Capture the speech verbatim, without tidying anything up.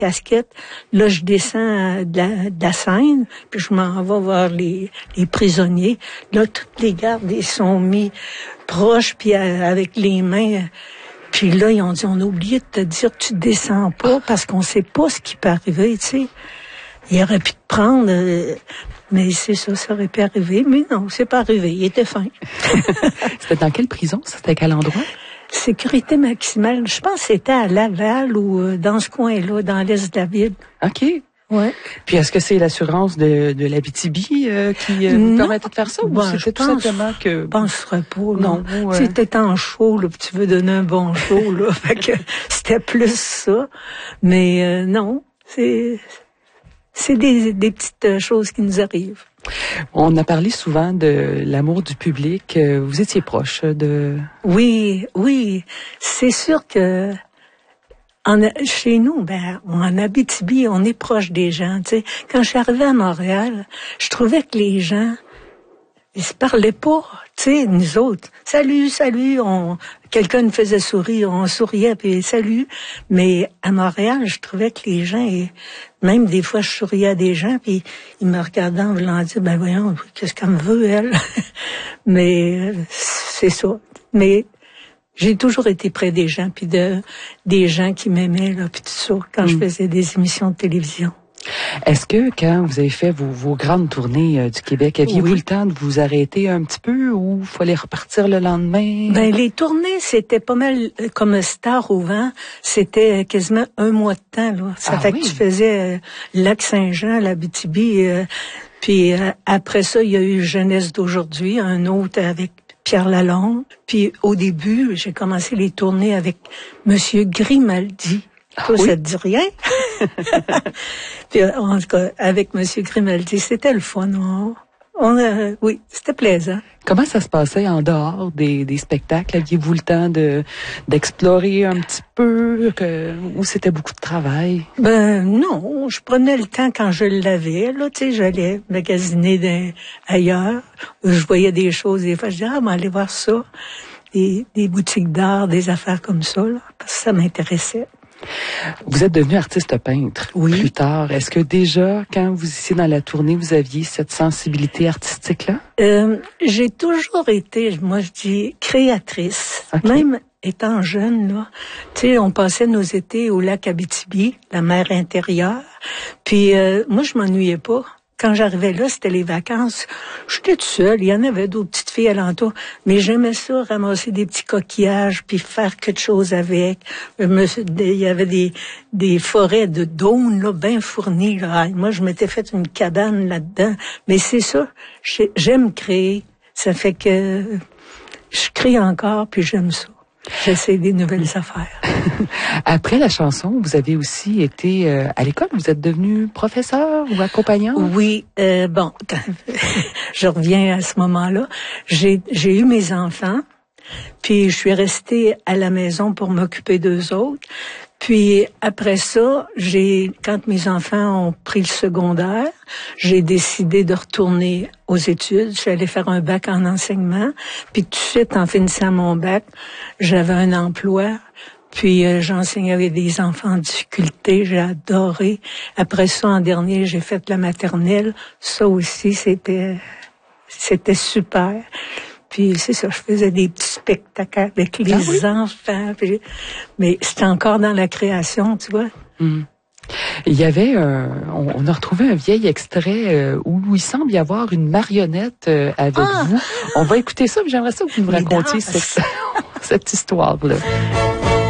casquette. Là, je descends de la, de la scène, puis je m'en vais voir les, les prisonniers. Là, toutes les gardes, ils sont mis proches, puis avec les mains. Puis là, ils ont dit, on a oublié de te dire, tu descends pas, parce qu'on sait pas ce qui peut arriver, tu sais. Il aurait pu te prendre, euh, mais c'est ça, ça aurait pu arriver. Mais non, c'est pas arrivé, il était fin. C'était dans quelle prison? C'était à quel endroit? Sécurité maximale. Je pense que c'était à Laval ou euh, dans ce coin-là, dans l'est de la ville. OK. Ouais. Puis est-ce que c'est l'assurance de, de l'Abitibi euh, qui euh, vous permettait de faire ça? Bon, ou c'était tout simplement que... Je penserais pas, non. Ouais. Tu sais, t'es en show, là, puis tu veux donner un bon show, là. Fait que c'était plus ça. Mais euh, non, c'est... C'est des, des petites choses qui nous arrivent. On a parlé souvent de l'amour du public. Vous étiez proche de... Oui, oui. C'est sûr que en, chez nous, ben, en Abitibi, on est proche des gens. Tu sais, quand je suis arrivée à Montréal, je trouvais que les gens, ils se parlaient pas. Tu sais, nous autres, salut, salut, on, quelqu'un nous faisait sourire, on souriait, puis salut. Mais à Montréal, je trouvais que les gens, même des fois, je souriais à des gens, puis ils me regardaient en voulant dire, ben voyons, qu'est-ce qu'elle me veut, elle? Mais c'est ça. Mais j'ai toujours été près des gens, puis de des gens qui m'aimaient, là, puis tout ça, quand mm. je faisais des émissions de télévision. Est-ce que quand vous avez fait vos, vos grandes tournées euh, du Québec, aviez-vous oui. le temps de vous arrêter un petit peu ou il fallait repartir le lendemain? Ben les tournées, c'était pas mal comme Star au vent. C'était quasiment un mois de temps. Là. Ça ah, fait oui. que tu faisais euh, Lac-Saint-Jean, l'Abitibi. Euh, puis euh, après ça, il y a eu Jeunesse d'aujourd'hui, un autre avec Pierre Lalonde. Puis au début, j'ai commencé les tournées avec Monsieur Grimaldi. Ah, Toi, oui? ça te dit rien? Puis, en tout cas, avec Monsieur Grimaldi, c'était le fun. On, on a, oui, c'était plaisant. Comment ça se passait en dehors des, des spectacles? Aviez-vous le temps de d'explorer un petit peu? Que, ou c'était beaucoup de travail? Ben non, je prenais le temps quand je l'avais. Là, tu sais, j'allais magasiner de, ailleurs. Je voyais des choses. Des fois, je disais, ah, mais allez voir ça. Des, des boutiques d'art, des affaires comme ça, là, parce que ça m'intéressait. Vous êtes devenu artiste peintre oui. plus tard. Est-ce que déjà, quand vous étiez dans la tournée, vous aviez cette sensibilité artistique-là? Euh, j'ai toujours été, moi je dis, créatrice. Okay. Même étant jeune, là, tu sais, on passait nos étés au lac Abitibi, la mer intérieure. Puis euh, moi, je m'ennuyais pas. Quand j'arrivais là, c'était les vacances. J'étais toute seule. Il y en avait d'autres petites filles alentour. Mais j'aimais ça, ramasser des petits coquillages, puis faire quelque chose avec. Il y avait des, des forêts de daunes, là, bien fournies, là. Moi, je m'étais fait une cabane là-dedans. Mais c'est ça. J'aime créer. Ça fait que je crée encore, puis j'aime ça. J'essaie des nouvelles affaires. Après la chanson, vous avez aussi été euh, à l'école. Vous êtes devenu professeur ou accompagnant? Oui, euh, bon, je reviens à ce moment-là. J'ai, j'ai eu mes enfants, puis je suis restée à la maison pour m'occuper d'eux autres. Puis après ça, j'ai, quand mes enfants ont pris le secondaire, j'ai décidé de retourner aux études. Je suis allée faire un bac en enseignement. Puis tout de suite, en finissant mon bac, j'avais un emploi. Puis euh, j'enseignais avec des enfants en difficulté. J'ai adoré. Après ça, en dernier, j'ai fait la maternelle. Ça aussi, c'était, c'était super. Puis c'est ça, je faisais des petits spectacles avec les ah oui? enfants. Puis, mais c'était encore dans la création, tu vois. Mmh. Il y avait, euh, on, on a retrouvé un vieil extrait euh, où il semble y avoir une marionnette euh, avec ah! vous. On va écouter ça, mais j'aimerais ça que vous nous racontiez cette, cette histoire-là.